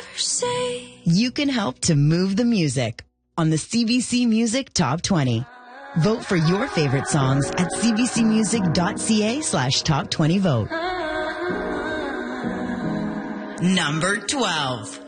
You can help to move the music on the CBC Music Top 20. Vote for your favorite songs at cbcmusic.ca/top20vote. Number 12.